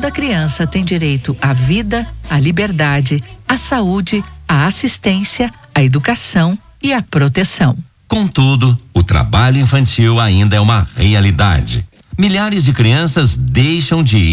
Toda criança tem direito à vida, à liberdade, à saúde, à assistência, à educação e à proteção. Contudo, o trabalho infantil ainda é uma realidade. Milhares de crianças deixam de ir